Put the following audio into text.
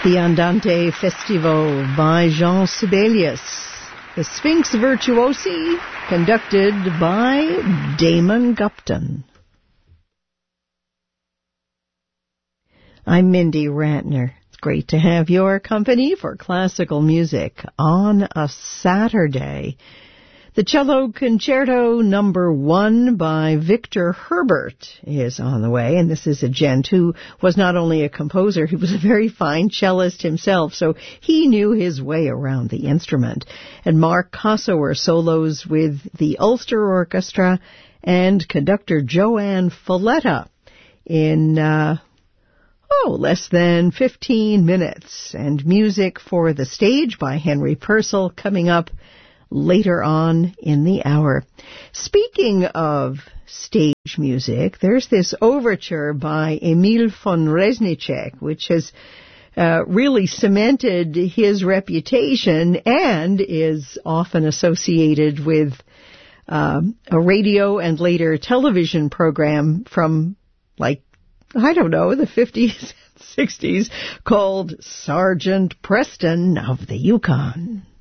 The Andante Festivo by Jean Sibelius. The Sphinx Virtuosi, conducted by Damon Gupton. I'm Mindy Ratner. It's great to have your company for classical music on a Saturday. The Cello Concerto No. 1 by Victor Herbert is on the way, and this is a gent who was not only a composer, he was a very fine cellist himself, so he knew his way around the instrument. And Mark Kossower solos with the Ulster Orchestra and conductor Joanne Folletta in less than 15 minutes. And music for the stage by Henry Purcell coming up later on in the hour. Speaking of stage music, there's this overture by Emil von Reznicek, which has really cemented his reputation and is often associated with a radio and later television program from, the 50s and 60s called Sergeant Preston of the Yukon.